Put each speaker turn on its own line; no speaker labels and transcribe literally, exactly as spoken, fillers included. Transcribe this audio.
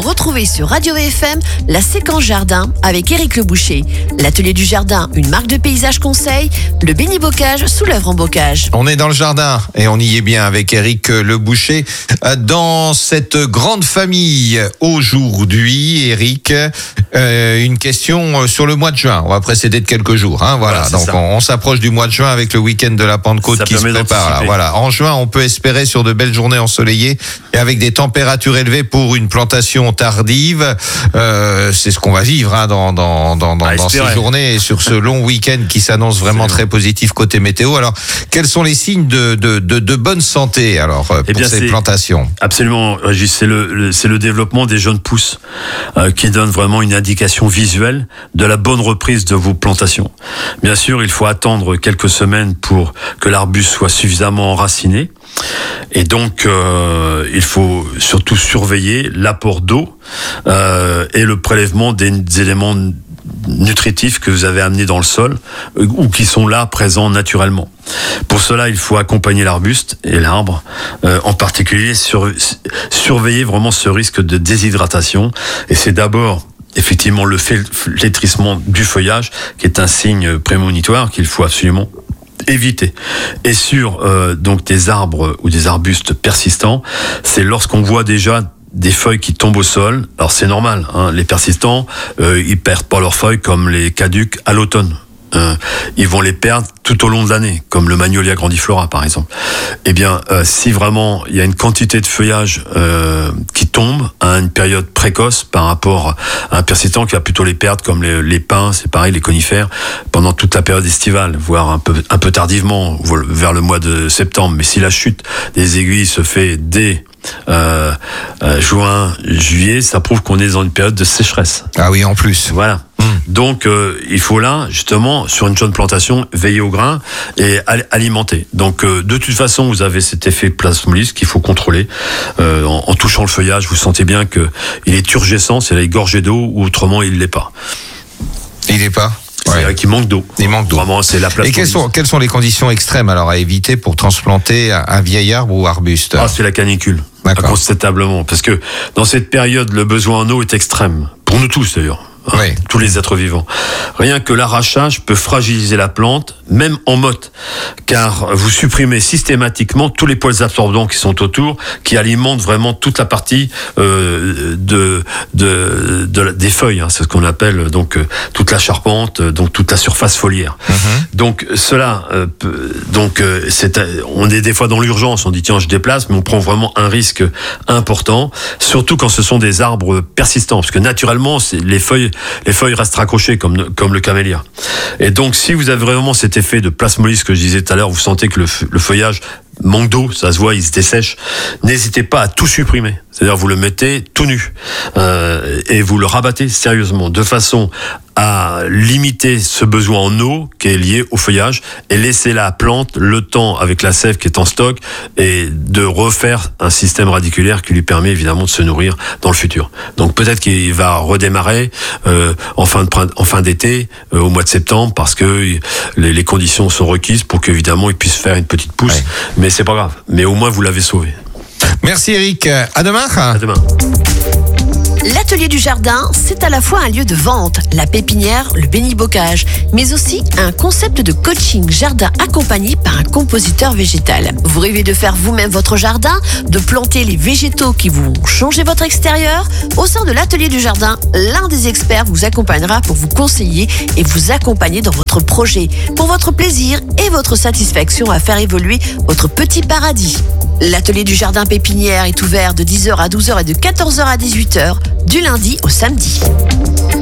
Retrouvez sur Radio V F M la séquence jardin avec Éric Le Boucher. L'atelier du jardin, une marque de paysage conseil, le Béni-Bocage sous l'œuvre en bocage.
On est dans le jardin et on y est bien avec Éric Le Boucher. Dans cette grande famille aujourd'hui, Éric, euh, une question sur le mois de juin. On va précéder de quelques jours. Hein, voilà.
voilà
Donc on, on s'approche du mois de juin avec le week-end de la Pentecôte
ça
qui se prépare. Là. Voilà. En juin, on peut espérer sur de belles journées ensoleillées et avec des températures élevées pour une plantation tardive. Euh, c'est ce qu'on va vivre hein, dans, dans, dans, dans, dans ces journées et sur ce long week-end qui s'annonce vraiment très positif côté météo. Alors, quels sont les signes de, de, de, de bonne santé alors pour eh bien, ces plantations?
Absolument, Régis, c'est le, le, c'est le développement des jeunes pousses euh, qui donne vraiment une indication visuelle de la bonne reprise de vos plantations. Bien sûr, il faut attendre quelques semaines pour que l'arbuste soit suffisamment enraciné. Et donc, euh, il faut surtout surveiller l'apport d'eau euh, et le prélèvement des, des éléments nutritifs que vous avez amenés dans le sol euh, ou qui sont là présents naturellement. Pour cela, il faut accompagner l'arbuste et l'arbre, euh, en particulier sur, surveiller vraiment ce risque de déshydratation. Et c'est d'abord effectivement le flétrissement du feuillage qui est un signe prémonitoire qu'il faut absolument éviter. Et sur euh, donc des arbres ou des arbustes persistants, c'est lorsqu'on voit déjà des feuilles qui tombent au sol. Alors c'est normal, hein, les persistants, euh, ils perdent pas leurs feuilles comme les caducs à l'automne. Euh, ils vont les perdre tout au long de l'année, comme le Magnolia grandiflora par exemple. Eh bien, euh, si vraiment il y a une quantité de feuillage euh, qui tombe à une période précoce par rapport à un persistant qui va plutôt les perdre, comme les, les pins, c'est pareil, les conifères, pendant toute la période estivale, voire un peu, un peu tardivement, vers le mois de septembre. Mais si la chute des aiguilles se fait dès euh, euh, juin, juillet, ça prouve qu'on est dans une période de sécheresse.
Ah oui, en plus.
Voilà. Donc, euh, il faut là, justement, sur une jeune plantation, veiller au grain et alimenter. Donc, euh, de toute façon, vous avez cet effet plasmolyse qu'il faut contrôler. Euh, en, en touchant le feuillage, vous sentez bien que il est turgescent, c'est là, il est gorgé d'eau, ou autrement, il l'est pas.
Il l'est pas.
C'est ouais. qu'il manque d'eau.
Il manque d'eau.
Vraiment, c'est la
Et quelles sont, quelles sont les conditions extrêmes alors à éviter pour transplanter un, un vieil arbre ou arbuste?
Ah, c'est la canicule. Incontestablement. Parce que dans cette période, le besoin en eau est extrême. Pour nous tous, d'ailleurs. Hein, oui. Tous les êtres vivants. Rien que l'arrachage peut fragiliser la plante, même en motte, car vous supprimez systématiquement tous les poils absorbants qui sont autour, qui alimentent vraiment toute la partie euh, de, de, de des feuilles. Hein, c'est ce qu'on appelle donc euh, toute la charpente, donc toute la surface foliaire. Mm-hmm. Donc cela, euh, donc euh, c'est, on est des fois dans l'urgence. On dit tiens, je déplace, mais on prend vraiment un risque important, surtout quand ce sont des arbres persistants, parce que naturellement, c'est, les feuilles les feuilles restent raccrochées comme, comme le camélia. Et donc, si vous avez vraiment cet effet de plasmolyse que je disais tout à l'heure, vous sentez que le, le feuillage manque d'eau, ça se voit, il se dessèche, n'hésitez pas à tout supprimer. C'est-à-dire, vous le mettez tout nu euh, et vous le rabattez sérieusement, de façon à limiter ce besoin en eau qui est lié au feuillage et laisser la plante le temps, avec la sève qui est en stock, et de refaire un système radiculaire qui lui permet évidemment de se nourrir dans le futur. Donc peut-être qu'il va redémarrer euh, en fin de en fin d'été, euh, au mois de septembre, parce que les, les conditions sont requises pour qu'évidemment il puisse faire une petite pousse. Ouais. Mais c'est pas grave. Mais au moins vous l'avez sauvé.
Merci Éric. À demain.
À demain.
L'atelier du jardin, c'est à la fois un lieu de vente, la pépinière, le Béni-Bocage, mais aussi un concept de coaching jardin accompagné par un compositeur végétal. Vous rêvez de faire vous-même votre jardin, de planter les végétaux qui vont changer votre extérieur? Au sein de l'atelier du jardin, l'un des experts vous accompagnera pour vous conseiller et vous accompagner dans votre projet, pour votre plaisir et votre satisfaction à faire évoluer votre petit paradis. L'atelier du jardin pépinière est ouvert de dix heures à douze heures et de quatorze heures à dix-huit heures, du lundi au samedi.